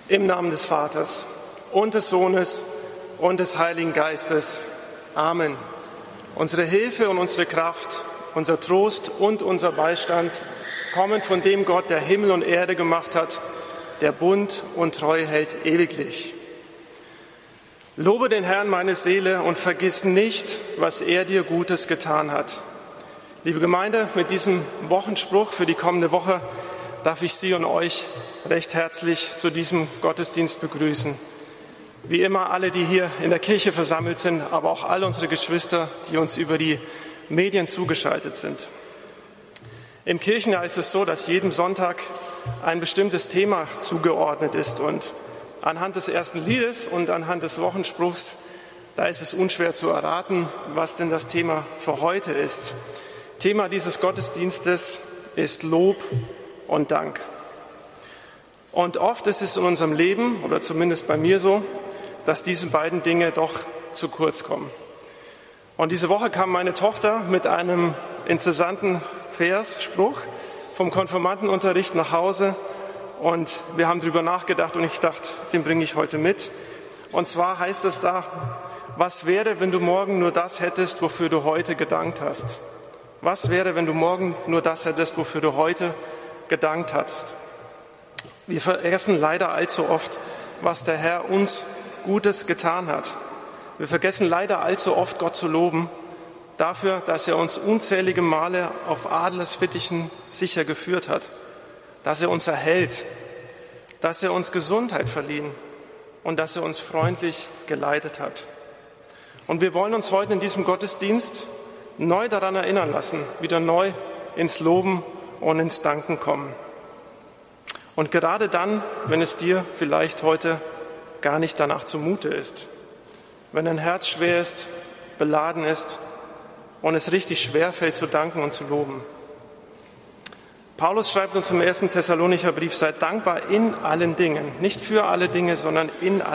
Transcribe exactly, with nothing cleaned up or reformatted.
Im Namen des Vaters und des Sohnes und des Heiligen Geistes. Amen. Unsere Hilfe und unsere Kraft, unser Trost und unser Beistand kommen von dem Gott, der Himmel und Erde gemacht hat, der Bund und Treue hält ewiglich. Lobe den Herrn, meine Seele, und vergiss nicht, was er dir Gutes getan hat. Liebe Gemeinde, mit diesem Wochenspruch für die kommende Woche darf ich Sie und euch recht herzlich zu diesem Gottesdienst begrüßen. Wie immer alle, die hier in der Kirche versammelt sind, aber auch all unsere Geschwister, die uns über die Medien zugeschaltet sind. Im Kirchenjahr ist es so, dass jedem Sonntag ein bestimmtes Thema zugeordnet ist. Und anhand des ersten Liedes und anhand des Wochenspruchs, da ist es unschwer zu erraten, was denn das Thema für heute ist. Thema dieses Gottesdienstes ist Lob und Dank. Und oft ist es in unserem Leben, oder zumindest bei mir so, dass diese beiden Dinge doch zu kurz kommen. Und diese Woche kam meine Tochter mit einem interessanten Versspruch vom Konfirmandenunterricht nach Hause und wir haben darüber nachgedacht und ich dachte, den bringe ich heute mit. Und zwar heißt es da, was wäre, wenn du morgen nur das hättest, wofür du heute gedankt hast? Was wäre, wenn du morgen nur das hättest, wofür du heute gedankt hast? Wir vergessen leider allzu oft, was der Herr uns Gutes getan hat. Wir vergessen leider allzu oft, Gott zu loben dafür, dass er uns unzählige Male auf Adlersfittichen sicher geführt hat, dass er uns erhält, dass er uns Gesundheit verliehen und dass er uns freundlich geleitet hat. Und wir wollen uns heute in diesem Gottesdienst neu daran erinnern lassen, wieder neu ins Loben und ins Danken kommen. Und gerade dann, wenn es dir vielleicht heute gar nicht danach zumute ist, wenn dein Herz schwer ist, beladen ist und es richtig schwer fällt zu danken und zu loben. Paulus schreibt uns im ersten Thessalonicher Brief, seid dankbar in allen Dingen, nicht für alle Dinge, sondern in allen